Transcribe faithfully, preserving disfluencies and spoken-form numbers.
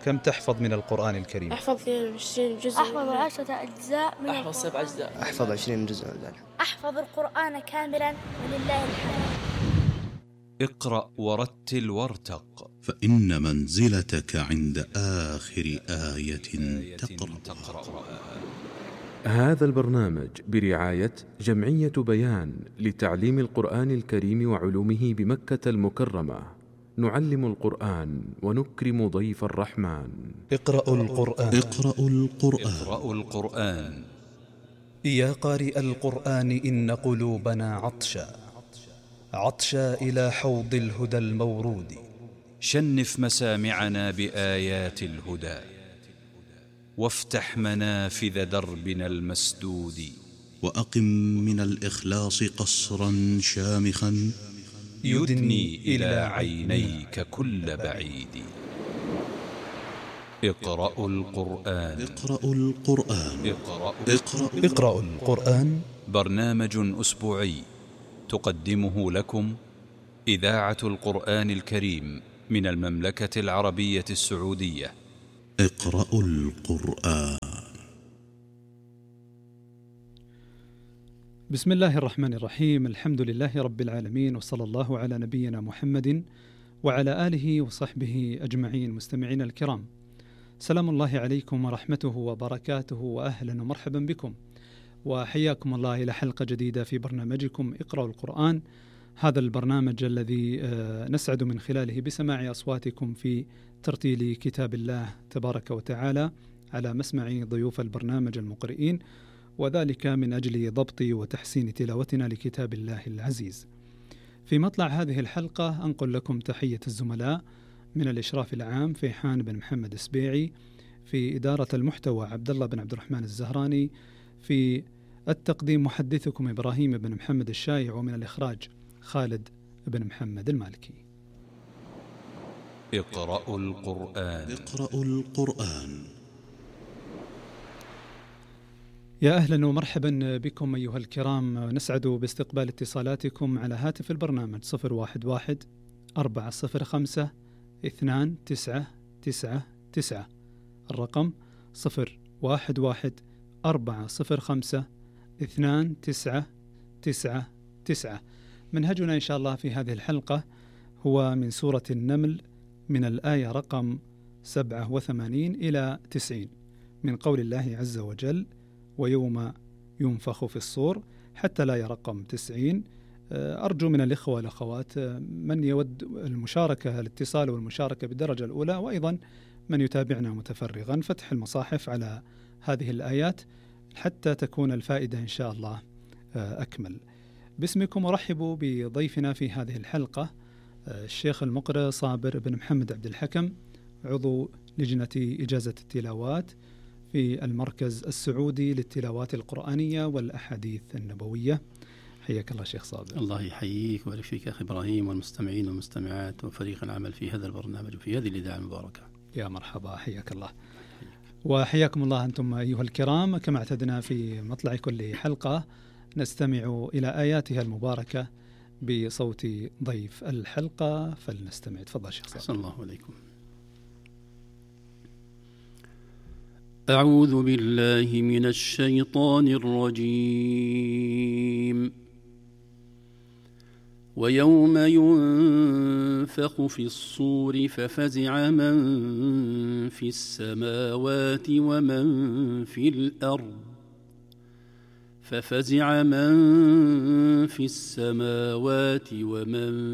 كم تحفظ من القرآن الكريم؟ أحفظ عشرين جزء. أحفظ عشرة أجزاء من أحفظ سبع أجزاء. أحفظ عشرين جزء من ذلك. أحفظ القرآن كاملا ولله الحمد. اقرأ ورتل وارتق، فإن منزلتك عند آخر آية تقرأ. هذا البرنامج برعاية جمعية بيان لتعليم القرآن الكريم وعلومه بمكة المكرمة. نعلم القرآن ونكرم ضيف الرحمن. اقرأوا القرآن. اقرأوا القرآن. اقرأوا القرآن. يا قارئ القرآن إن قلوبنا عطشا عطشا إلى حوض الهدى المورود. شنف مسامعنا بآيات الهدى، وافتح منافذ دربنا المسدود. وأقم من الإخلاص قصرا شامخا يدني إلى عينيك كل بعيد. اقرأوا القرآن. اقرأوا القرآن. اقرأوا, اقرأوا. اقرأوا القرآن، برنامج أسبوعي تقدمه لكم إذاعة القرآن الكريم من المملكة العربية السعودية. اقرأوا القرآن. بسم الله الرحمن الرحيم. الحمد لله رب العالمين، وصلى الله على نبينا محمد وعلى آله وصحبه أجمعين. مستمعين الكرام، سلام الله عليكم ورحمته وبركاته، وأهلا ومرحبا بكم، وحياكم الله إلى حلقة جديدة في برنامجكم اقرأوا القرآن. هذا البرنامج الذي نسعد من خلاله بسماع أصواتكم في ترتيل كتاب الله تبارك وتعالى على مسمع ضيوف البرنامج المقرئين، وذلك من أجل ضبط وتحسين تلاوتنا لكتاب الله العزيز. في مطلع هذه الحلقة أنقل لكم تحية الزملاء من الإشراف العام فيحان بن محمد السبيعي، في إدارة المحتوى عبد الله بن عبد الرحمن الزهراني، في التقديم محدثكم إبراهيم بن محمد الشايع، ومن الإخراج خالد بن محمد المالكي. اقرأوا القرآن. اقرأوا القرآن. يا أهلا ومرحبا بكم أيها الكرام. نسعد باستقبال اتصالاتكم على هاتف البرنامج صفر واحد واحد أربعة صفر خمسة اثنان تسعة تسعة تسعة، الرقم صفر واحد واحد أربعة صفر خمسة اثنان تسعة تسعة تسعة. منهجنا إن شاء الله في هذه الحلقة هو من سورة النمل، من الآية رقم سبعة وثمانين إلى تسعين، من قول الله عز وجل ويوم ينفخ في الصور، حتى لا رقم تسعين. أرجو من الإخوة والأخوات من يود المشاركة الاتصال والمشاركة بالدرجة الأولى، وأيضا من يتابعنا متفرغا فتح المصاحف على هذه الآيات حتى تكون الفائدة إن شاء الله أكمل. باسمكم أرحب بضيفنا في هذه الحلقة الشيخ المقرئ صابر بن محمد عبد الحكم، عضو لجنة إجازة التلاوات في المركز السعودي للتلاوات القرآنية والأحاديث النبوية. حياك الله شيخ صابر. الله يحييك ويبارك فيك أخي إبراهيم، والمستمعين والمستمعات وفريق العمل في هذا البرنامج وفي هذه الإذاعة المباركة. يا مرحبا، حياك الله. وحياكم الله أنتم أيها الكرام. كما اعتدنا في مطلع كل حلقة نستمع إلى آياتها المباركة بصوت ضيف الحلقة، فلنستمع. تفضل شيخ صابر. أحسن الله عليكم. أعوذ بالله من الشيطان الرجيم. ويوم ينفخ في الصور ففزع من في السماوات ومن في الأرض ففزع من في السماوات ومن